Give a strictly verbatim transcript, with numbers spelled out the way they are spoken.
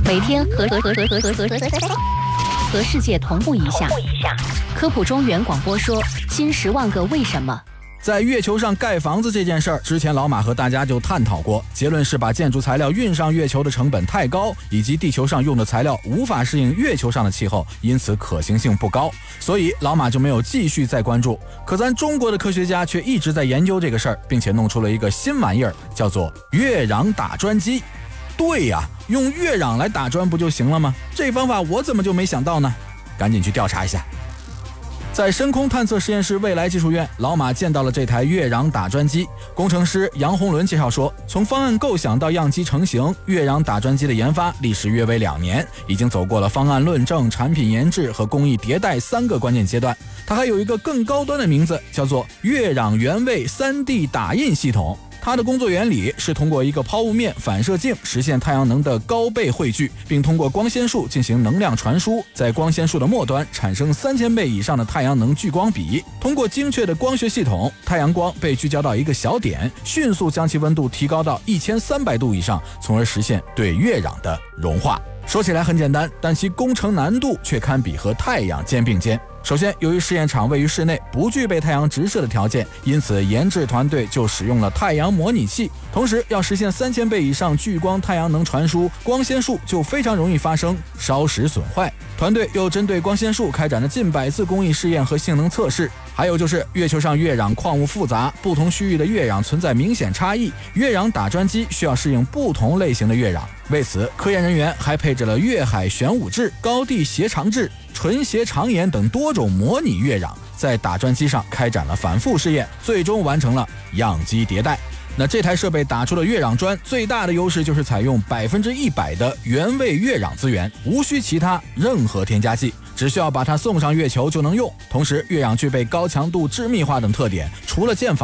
每天和和和和和和和和世界同步一下。科普中原广播说：新十万个为什么。 在月球上盖房子这件事儿，之前老马和大家就探讨过，结论是把建筑材料运上月球的成本太高，以及地球上用的材料无法适应月球上的气候，因此可行性不高，所以老马就没有继续再关注。可咱中国的科学家却一直在研究这个事儿，并且弄出了一个新玩意儿，叫做月壤打砖机。对呀，用月壤来打砖不就行了吗？这方法我怎么就没想到呢？赶紧去调查一下。在深空探测实验室未来技术院，老马见到了这台月壤打砖机。工程师杨洪伦介绍说，从方案构想到样机成型，月壤打砖机的研发历时约为两年，已经走过了方案论证、产品研制和工艺迭代三个关键阶段。它还有一个更高端的名字，叫做月壤原位 三 D 打印系统。它的工作原理是通过一个抛物面反射镜实现太阳能的高倍汇聚，并通过光纤束进行能量传输，在光纤束的末端产生三千倍以上的太阳能聚光比。通过精确的光学系统，太阳光被聚焦到一个小点，迅速将其温度提高到一千三百度以上，从而实现对月壤的融化。说起来很简单，但其工程难度却堪比和太阳肩并肩。首先，由于试验场位于室内，不具备太阳直射的条件，因此研制团队就使用了太阳模拟器。同时，要实现三千倍以上聚光太阳能传输，光纤束就非常容易发生烧蚀损坏。团队又针对光纤束开展了近百次工艺试验和性能测试。还有就是月球上月壤矿物复杂，不同区域的月壤存在明显差异，月壤打砖机需要适应不同类型的月壤。为此，科研人员还配置了月海玄武制、高地斜长制、纯斜长岩等多种模拟月壤，在打砖机上开展了反复试验，最终完成了样机迭代。那这台设备打出的月壤砖最大的优势就是采用百分之一百的原位月壤资源，无需其他任何添加剂，只需要把它送上月球就能用。同时，月壤具备高强度、致密化等特点，除了建房